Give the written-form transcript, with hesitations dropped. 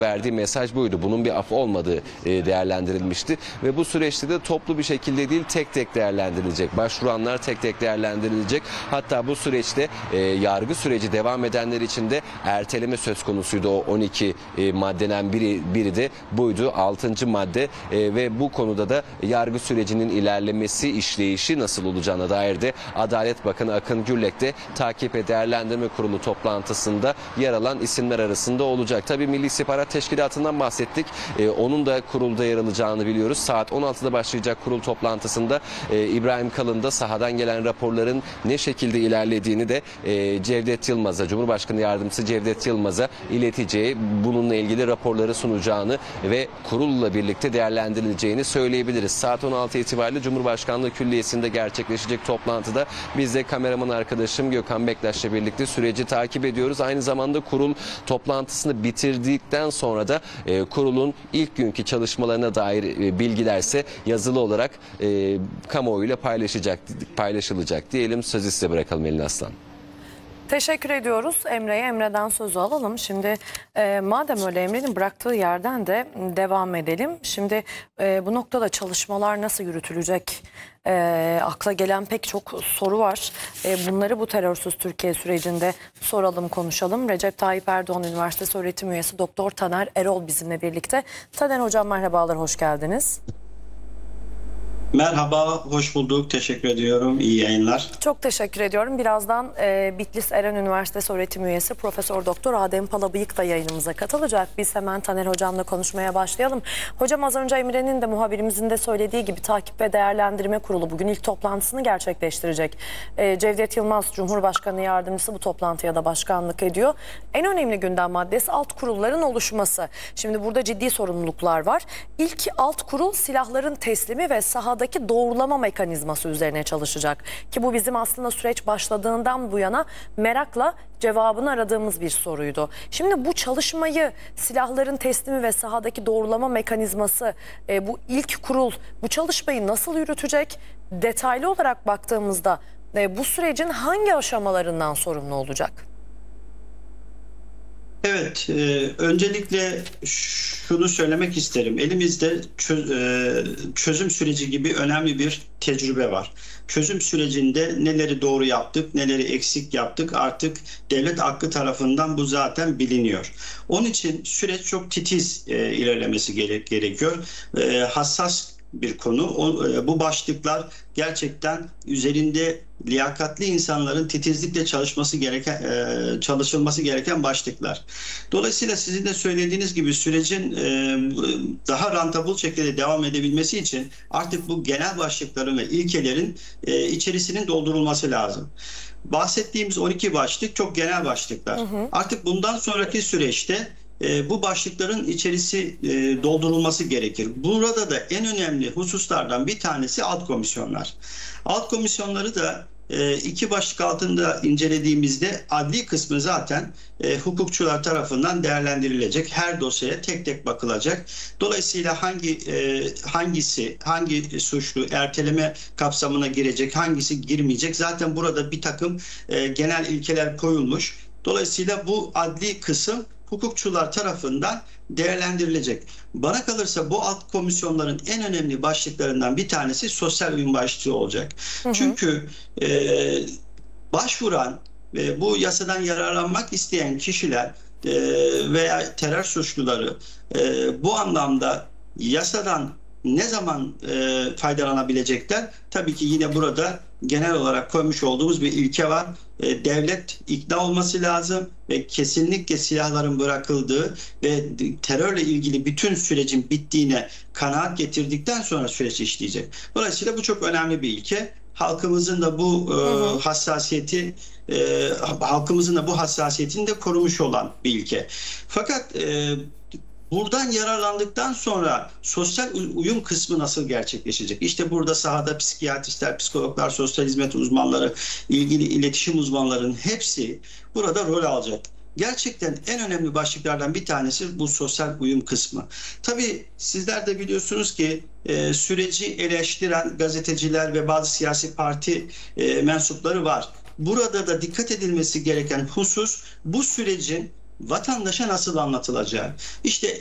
verdiği mesaj buydu. Bunun bir af olmadığı değerlendirilmişti ve bu süreçte de toplu bir şekilde değil tek tek değerlendirilecek. Başvuranlar tek tek değerlendirilecek. Hatta bu süreçte yargı süreci devam edenler için de erteleme söz konusuydu. O 12 maddeden biri de buydu. 6. madde ve bu konuda da yargı sürecinin ilerlemesi, işleyişi nasıl olacağına dair de Adalet Bakanı Akın Gürlek de Takip ve Değerlendirme Kurulu toplantısında yer alan isimler arasında olacak. Tabii Milli İstihbarat Teşkilatı'ndan bahsettik. Onun da kurulda yer alacağını biliyoruz. Saat 16'da başlayacak kurul toplantısında İbrahim Kalın da sahadan gelen raporların ne şekilde ilerlediğini de Cevdet Yılmaz'a, Cumhurbaşkanı Yardımcısı Cevdet Yılmaz'a ileteceği, bununla ilgili raporları sunacağını ve kurulla birlikte değerlendirileceğini söyleyebiliriz. Saat 16 itibariyle Cumhurbaşkanlığı Külliyesi'nde gerçekleşecek toplantıda biz de kameraman arkadaşım Gökhan Bektaş'la birlikte süreci takip ediyoruz. Aynı zamanda kurul toplantısını bitirdikten sonra da kurulun ilk günkü çalışmalarına dair bilgilerse yazılı olarak kamuoyuyla paylaşılacak diyelim. Sözü size bırakalım Elin Aslan. Teşekkür ediyoruz Emre'ye. Emre'den sözü alalım. Şimdi madem öyle Emre'nin bıraktığı yerden de devam edelim. Şimdi bu noktada çalışmalar nasıl yürütülecek? Akla gelen pek çok soru var. Bunları bu terörsüz Türkiye sürecinde soralım, konuşalım. Recep Tayyip Erdoğan Üniversitesi öğretim üyesi Doktor Taner Erol bizimle birlikte. Taner Hocam merhabalar, hoş geldiniz. Merhaba, hoş bulduk. Teşekkür ediyorum. İyi yayınlar. Çok teşekkür ediyorum. Birazdan Bitlis Eren Üniversitesi öğretim üyesi Profesör Doktor Adem Palabıyık da yayınımıza katılacak. Biz hemen Taner Hocam'la konuşmaya başlayalım. Hocam az önce Emre'nin de muhabirimizin de söylediği gibi Takip ve Değerlendirme Kurulu bugün ilk toplantısını gerçekleştirecek. Cevdet Yılmaz Cumhurbaşkanı Yardımcısı bu toplantıya da başkanlık ediyor. En önemli gündem maddesi alt kurulların oluşması. Şimdi burada ciddi sorumluluklar var. İlk alt kurul silahların teslimi ve sahadaki doğrulama mekanizması üzerine çalışacak. Ki bu bizim aslında süreç başladığından bu yana merakla cevabını aradığımız bir soruydu. Şimdi bu çalışmayı, silahların teslimi ve sahadaki doğrulama mekanizması, bu ilk kurul bu çalışmayı nasıl yürütecek? Detaylı olarak baktığımızda bu sürecin hangi aşamalarından sorumlu olacak? Evet, öncelikle şunu söylemek isterim. Elimizde çözüm süreci gibi önemli bir tecrübe var. Çözüm sürecinde neleri doğru yaptık, neleri eksik yaptık artık devlet hakkı tarafından bu zaten biliniyor. Onun için süreç çok titiz ilerlemesi gerekiyor. Hassas bir konu. Bu başlıklar gerçekten üzerinde liyakatli insanların titizlikle çalışılması gereken başlıklar. Dolayısıyla sizin de söylediğiniz gibi sürecin daha rentable şekilde devam edebilmesi için artık bu genel başlıkların ve ilkelerin içerisinin doldurulması lazım. Bahsettiğimiz 12 başlık çok genel başlıklar. Artık bundan sonraki süreçte bu başlıkların içerisi doldurulması gerekir. Burada da en önemli hususlardan bir tanesi alt komisyonlar. Alt komisyonları da iki başlık altında incelediğimizde adli kısmı zaten hukukçular tarafından değerlendirilecek. Her dosyaya tek tek bakılacak. Dolayısıyla hangi suçlu erteleme kapsamına girecek, hangisi girmeyecek? Zaten burada bir takım genel ilkeler koyulmuş. Dolayısıyla bu adli kısım hukukçular tarafından değerlendirilecek. Bana kalırsa bu alt komisyonların en önemli başlıklarından bir tanesi sosyal uyum başlığı olacak. Çünkü başvuran ve bu yasadan yararlanmak isteyen kişiler veya terör suçluları bu anlamda yasadan ne zaman faydalanabilecekler? Tabii ki yine burada genel olarak koymuş olduğumuz bir ilke var. Devlet ikna olması lazım ve kesinlikle silahların bırakıldığı ve terörle ilgili bütün sürecin bittiğine kanaat getirdikten sonra süreç işleyecek. Dolayısıyla bu çok önemli bir ilke. Halkımızın da bu hassasiyetini de korumuş olan bir ilke. Fakat buradan yararlandıktan sonra sosyal uyum kısmı nasıl gerçekleşecek? İşte burada sahada psikiyatristler, psikologlar, sosyal hizmet uzmanları, ilgili iletişim uzmanlarının hepsi burada rol alacak. Gerçekten en önemli başlıklardan bir tanesi bu sosyal uyum kısmı. Tabii sizler de biliyorsunuz ki süreci eleştiren gazeteciler ve bazı siyasi parti mensupları var. Burada da dikkat edilmesi gereken husus bu sürecin vatandaşa nasıl anlatılacağı. İşte